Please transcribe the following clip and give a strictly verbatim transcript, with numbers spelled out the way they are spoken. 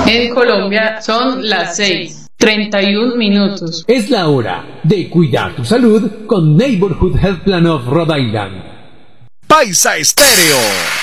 En Colombia son las seis, treinta y un minutos. Es la hora de cuidar tu salud con Neighborhood Health Plan of Rhode Island. Paisa Estéreo.